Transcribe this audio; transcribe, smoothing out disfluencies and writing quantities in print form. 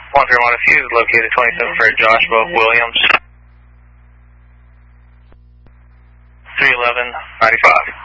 13 Fuse, located 27 for Joshua Williams. 311.95.